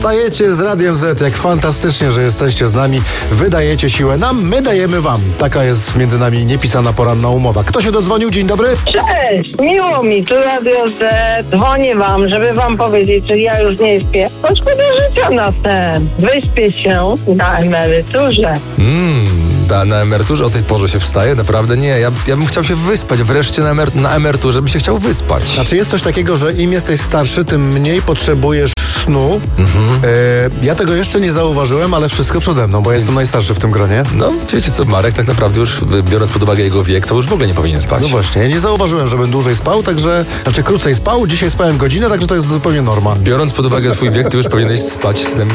Wstajecie z Radiem Z, jak fantastycznie, że jesteście z nami. Wydajecie siłę nam, my dajemy wam. Taka jest między nami niepisana poranna umowa. Kto się dodzwonił? Dzień dobry. Cześć, miło mi, tu Radio Z. Dzwonię wam, żeby wam powiedzieć, że ja już nie śpię. Bo szkoda życia na sen. Wyśpię się na emeryturze. Na emeryturze o tej porze się wstaje? Naprawdę nie. Ja bym chciał się wyspać. Wreszcie na emeryturze bym się chciał wyspać. Znaczy jest coś takiego, że im jesteś starszy, tym mniej potrzebujesz snu. Ja tego jeszcze nie zauważyłem, ale wszystko przede mną, bo jestem najstarszy w tym gronie. No, wiecie co, Marek tak naprawdę już, biorąc pod uwagę jego wiek, to już w ogóle nie powinien spać. No właśnie, ja nie zauważyłem, żebym dłużej spał, krócej spał, dzisiaj spałem godzinę, także to jest zupełnie norma. Biorąc pod uwagę twój wiek, ty już powinieneś spać snem